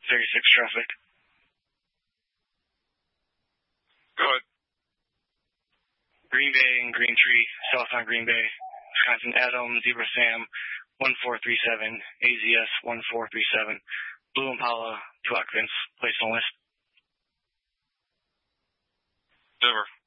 36 traffic. Go ahead. Green Bay and Green Tree, southbound Green Bay, Wisconsin, Adam, Zebra Sam, 1437, AZS 1437, Blue Impala, 2 occupants, placed on list. Denver.